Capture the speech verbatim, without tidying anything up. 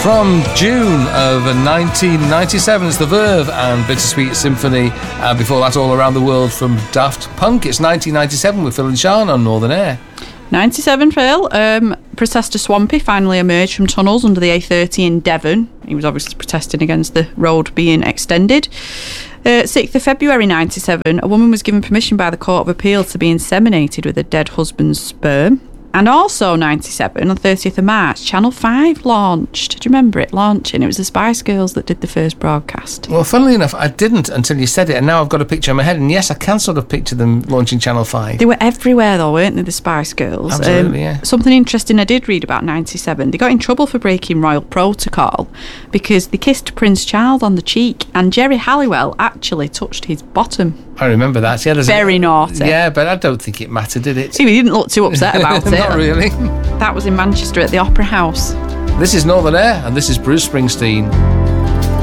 From June of nineteen ninety-seven, it's The Verve and Bittersweet Symphony. And before that, All Around the World from Daft Punk. It's nineteen ninety-seven with Phil and Sean on Northern Air. ninety-seven, Phil. Um, Protester Swampy finally emerged from tunnels under the A thirty in Devon. He was obviously protesting against the road being extended. Uh, sixth of February ninety-seven, a woman was given permission by the Court of Appeal to be inseminated with her dead husband's sperm. And also ninety-seven, on thirtieth of March, Channel five launched. Do you remember it launching? It was the Spice Girls that did the first broadcast. Well, funnily enough, I didn't until you said it, and now I've got a picture in my head. And yes, I can sort of picture them launching Channel five. They were everywhere though, weren't they, the Spice Girls? Absolutely, um, yeah. Something interesting I did read about ninety-seven. They got in trouble for breaking royal protocol because they kissed Prince Charles on the cheek, and Jerry Halliwell actually touched his bottom. I remember that. Yeah, Very a, naughty. Yeah, but I don't think it mattered, did it? See, he didn't look too upset about it. Not really. That was in Manchester at the Opera House. This is Northern Air, and this is Bruce Springsteen.